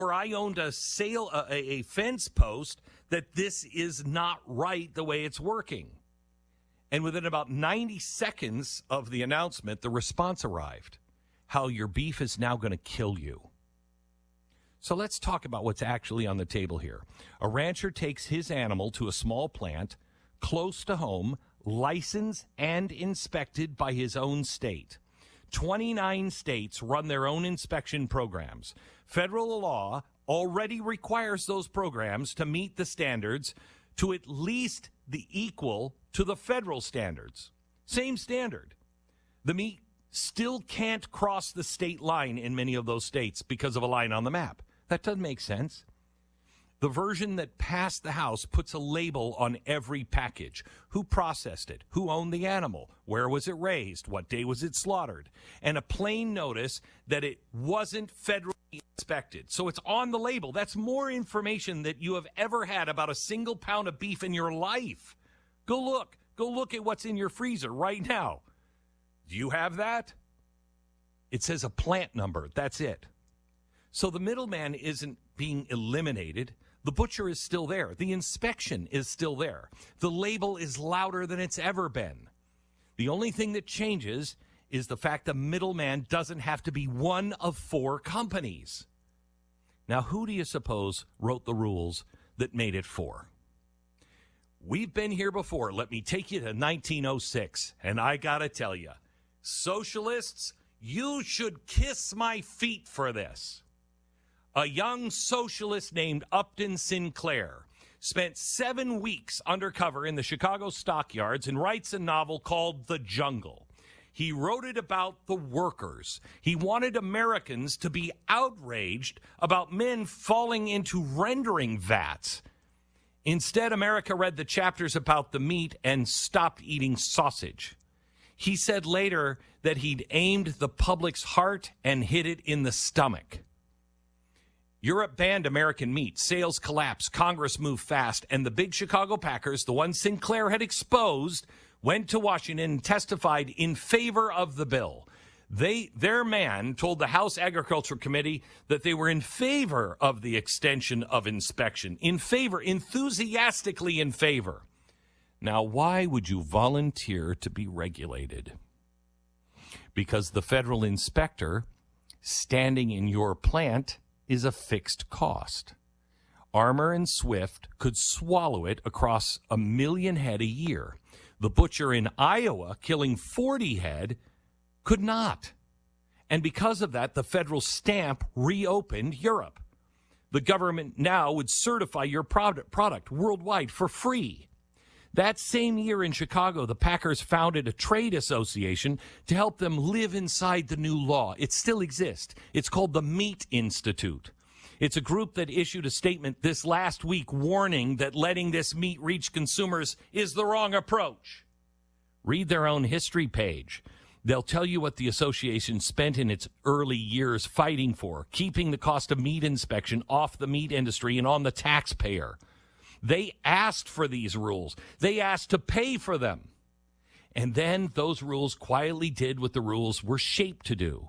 or I owned a fence post that this is not right the way it's working. And within about 90 seconds of the announcement, the response arrived. How your beef is now going to kill you. So let's talk about what's actually on the table here. A rancher takes his animal to a small plant close to home, licensed and inspected by his own state. 29 states run their own inspection programs. Federal law already requires those programs to meet the standards to at least the equal to the federal standards. Same standard. The meat still can't cross the state line in many of those states because of a line on the map. That doesn't make sense. The version that passed the House puts a label on every package. Who processed it? Who owned the animal? Where was it raised? What day was it slaughtered? And a plain notice that it wasn't federally inspected. So it's on the label. That's more information that you have ever had about a single pound of beef in your life. Go look. Go look at what's in your freezer right now. Do you have that? It says a plant number. That's it. So the middleman isn't being eliminated. The butcher is still there. The inspection is still there. The label is louder than it's ever been. The only thing that changes is the fact the middleman doesn't have to be one of 4 companies. Now, who do you suppose wrote the rules that made it 4? We've been here before. Let me take you to 1906. And I got to tell you, socialists, you should kiss my feet for this. A young socialist named Upton Sinclair spent 7 weeks undercover in the Chicago stockyards and writes a novel called The Jungle. He wrote it about the workers. He wanted Americans to be outraged about men falling into rendering vats. Instead, America read the chapters about the meat and stopped eating sausage. He said later that he'd aimed the public's heart and hit it in the stomach. Europe banned American meat. Sales collapsed. Congress moved fast. And the big Chicago Packers, the ones Sinclair had exposed, went to Washington and testified in favor of the bill. Their man told the House Agriculture Committee that they were in favor of the extension of inspection. In favor, enthusiastically in favor. Now, why would you volunteer to be regulated? Because the federal inspector standing in your plant is a fixed cost. Armour and Swift could swallow it across 1 million head a year. The butcher in Iowa, killing 40 head, could not. And because of that, the federal stamp reopened Europe. The government now would certify your product worldwide for free. That same year in Chicago, the Packers founded a trade association to help them live inside the new law. It still exists. It's called the Meat Institute. It's a group that issued a statement this last week warning that letting this meat reach consumers is the wrong approach. Read their own history page. They'll tell you what the association spent in its early years fighting for, keeping the cost of meat inspection off the meat industry and on the taxpayer. They asked for these rules. They asked to pay for them. And then those rules quietly did what the rules were shaped to do.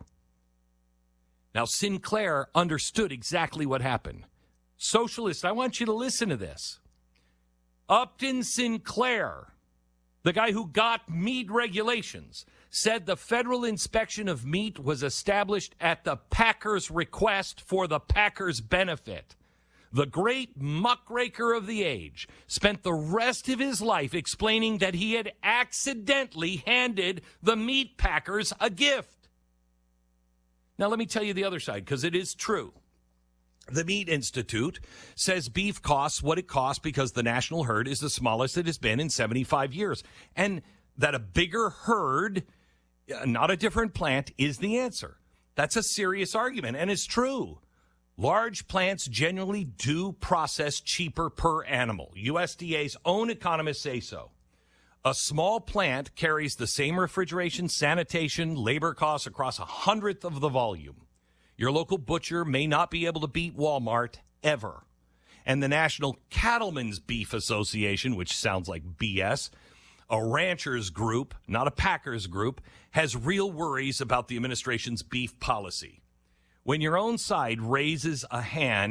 Now, Sinclair understood exactly what happened. Socialists, I want you to listen to this. Upton Sinclair, the guy who got meat regulations, said the federal inspection of meat was established at the Packers' request for the Packers' benefit. The great muckraker of the age spent the rest of his life explaining that he had accidentally handed the meat packers a gift. Now, let me tell you the other side, because it is true. The Meat Institute says beef costs what it costs because the national herd is the smallest it has been in 75 years. And that a bigger herd, not a different plant, is the answer. That's a serious argument, and it's true. Large plants generally do process cheaper per animal. USDA's own economists say so. A small plant carries the same refrigeration, sanitation, labor costs across 1/100th of the volume. Your local butcher may not be able to beat Walmart ever. And the National Cattlemen's Beef Association, which sounds like BS, a ranchers group, not a packers group, has real worries about the administration's beef policy. When your own side raises a hand